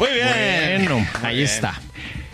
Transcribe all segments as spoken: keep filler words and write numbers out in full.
Muy bien. Bueno, ahí bien. está.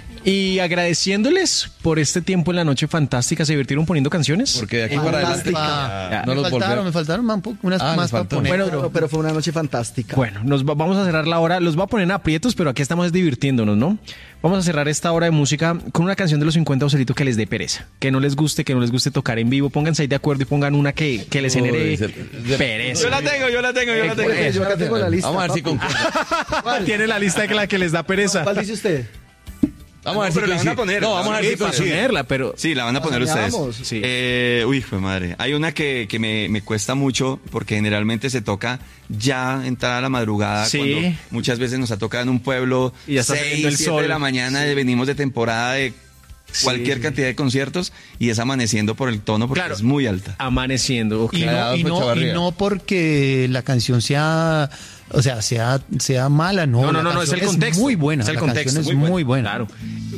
Y agradeciéndoles por este tiempo en la noche fantástica, ¿se divirtieron poniendo canciones? Porque de aquí para adelante Ah, no me, los faltaron, volvemos. me faltaron man, unas Ah, más para faltó. poner. Bueno, Pero, pero fue una noche fantástica. Bueno, nos va- vamos a cerrar la hora, los va a poner en aprietos, pero aquí estamos divirtiéndonos, ¿no? Vamos a cerrar esta hora de música con una canción de los cincuenta, Joselito, que les dé pereza, que no les guste, que no les guste tocar en vivo. Pónganse ahí de acuerdo y pongan una que, que les genere Uy, se- se- pereza. Yo la tengo, yo la tengo, yo la tengo. Pues, yo acá tengo la lista. Vamos a ver si papi. con... Tiene la lista de que la que les da pereza. ¿Cuál dice usted? Vamos a ver No, si pero la van a coincide. poner. No, vamos a ver Sí, si para coincide. ponerla, pero Sí, la van a poner Soñamos. ustedes. Sí. Eh, uy, fue madre. Hay una que, que me, me cuesta mucho porque generalmente se toca ya entrar a la madrugada. Sí. Cuando muchas veces nos ha tocado en un pueblo Y ya está seis, saliendo el siete sol. de la mañana, y venimos de temporada de cualquier Sí. cantidad de conciertos y es amaneciendo por el tono porque Claro. es muy alta. amaneciendo. ok. Y no, Adolfo y, no, y Chavarría. no porque la canción sea, o sea, sea, sea mala, no. No, no, la no, no, es el canción contexto. muy buena. Es el la contexto. canción es muy buena. Claro.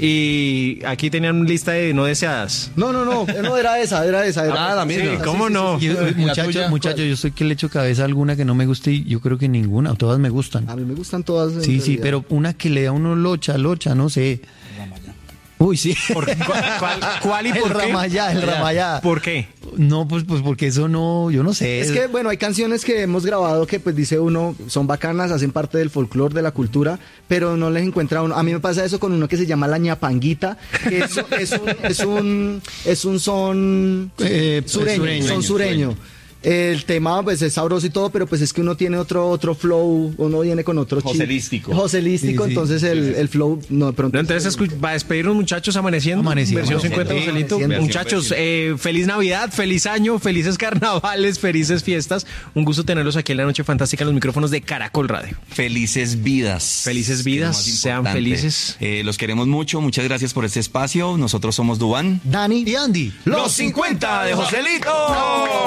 Y aquí tenían una lista de no deseadas. No, no, no, no era esa, era esa. Era Ah, la esa. misma. Sí, ¿Cómo sí, no? sí, sí, Yo- sí. ¿Y la muchachos, tuya? muchachos, yo estoy que le echo cabeza a alguna que no me guste y yo creo que ninguna, todas me gustan. A mí me gustan todas. en Sí, sí, realidad. pero una que le da a uno locha, locha, no sé. Uy, sí. ¿Por qué? ¿Cuál, cuál, cuál y El por qué? Ramayá, el Ramayá. ¿Por qué? No, pues, pues porque eso no, yo no sé. Es que, bueno, hay canciones que hemos grabado que, pues, dice uno, son bacanas, hacen parte del folclore, de la cultura, pero no les encuentra uno. A mí me pasa eso con uno que se llama La Ñapanguita, que es, es un, es un, es un son Eh, sureño, sureño, son sureño. El tema, pues, es sabroso y todo, pero pues es que uno tiene otro, otro flow, uno viene con otro chip. Joselístico. Joselístico, Sí, sí. entonces el, el flow, no, de pronto. Entonces, escu- va a despedirnos, muchachos, amaneciendo. Amaneciendo. Versión cincuenta, Sí, Joselito. amaneciendo. Muchachos, eh, feliz Navidad, feliz año, felices carnavales, felices fiestas. Un gusto tenerlos aquí en la noche fantástica en los micrófonos de Caracol Radio. Felices vidas. Felices Que es lo vidas, más sean importante. felices. Eh, los queremos mucho, muchas gracias por este espacio. Nosotros somos Dubán. Dani. Y Andy. Los cincuenta de Joselito.